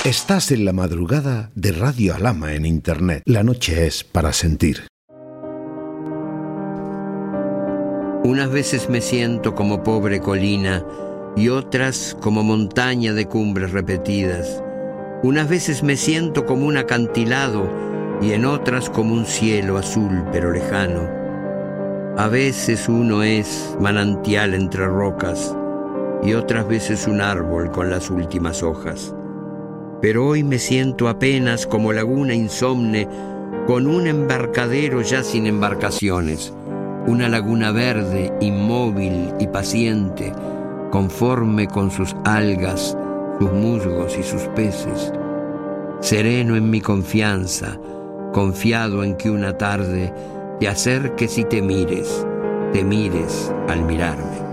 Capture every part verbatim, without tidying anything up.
Estás en la madrugada de Radio Alhama en Internet. La noche es para sentir. Unas veces me siento como pobre colina y otras como montaña de cumbres repetidas. Unas veces me siento como un acantilado y en otras como un cielo azul pero lejano. A veces uno es manantial entre rocas y otras veces un árbol con las últimas hojas. Pero hoy me siento apenas como laguna insomne con un embarcadero ya sin embarcaciones, una laguna verde, inmóvil y paciente, conforme con sus algas, sus musgos y sus peces, sereno en mi confianza, confiado en que una tarde te acerques y te mires, te mires al mirarme.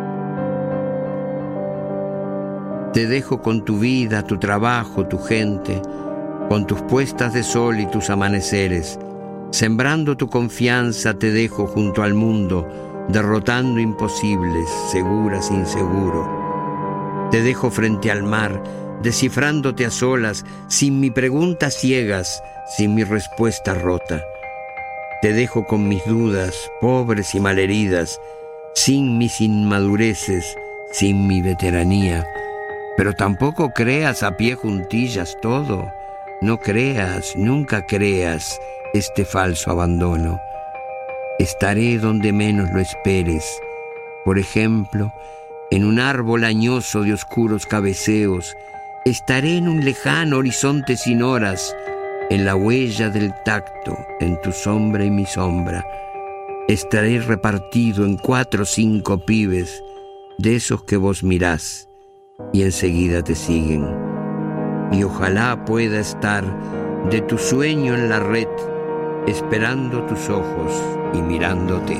Te dejo con tu vida, tu trabajo, tu gente, con tus puestas de sol y tus amaneceres. Sembrando tu confianza te dejo junto al mundo, derrotando imposibles, seguras inseguro. Te dejo frente al mar, descifrándote a solas, sin mi pregunta ciegas, sin mi respuesta rota. Te dejo con mis dudas, pobres y malheridas, sin mis inmadureces, sin mi veteranía. Pero tampoco creas a pie juntillas todo. No creas, nunca creas este falso abandono. Estaré donde menos lo esperes. Por ejemplo, en un árbol añoso de oscuros cabeceos. Estaré en un lejano horizonte sin horas, en la huella del tacto, en tu sombra y mi sombra. Estaré repartido en cuatro o cinco pibes, de esos que vos mirás y enseguida te siguen. Y ojalá pueda estar de tu sueño en la red, esperando tus ojos y mirándote.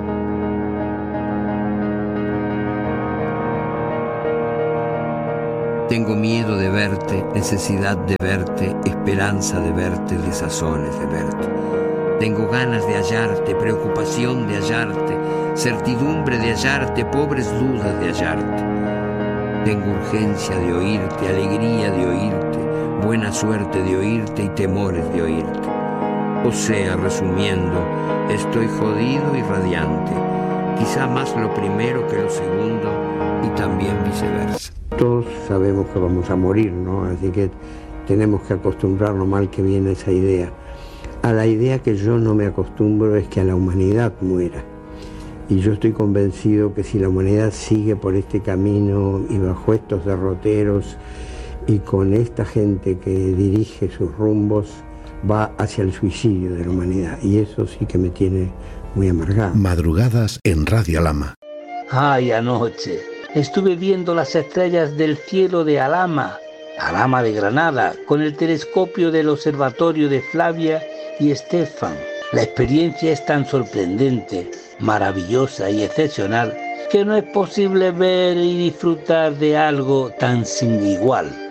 Tengo miedo de verte, necesidad de verte, esperanza de verte, desazones de verte. Tengo ganas de hallarte, preocupación de hallarte, certidumbre de hallarte, pobres dudas de hallarte. Tengo urgencia de oírte, alegría de oírte, buena suerte de oírte y temores de oírte. O sea, resumiendo, estoy jodido y radiante, quizá más lo primero que lo segundo y también viceversa. Todos sabemos que vamos a morir, ¿no? Así que tenemos que acostumbrarnos, mal que viene esa idea. A la idea que yo no me acostumbro es que a la humanidad muera. Y yo estoy convencido que si la humanidad sigue por este camino y bajo estos derroteros y con esta gente que dirige sus rumbos, va hacia el suicidio de la humanidad. Y eso sí que me tiene muy amargado. Madrugadas en Radio Alhama. Ay, anoche estuve viendo las estrellas del cielo de Alhama, Alhama de Granada, con el telescopio del observatorio de Flavia y Estefan. La experiencia es tan sorprendente, maravillosa y excepcional que no es posible ver y disfrutar de algo tan sin igual.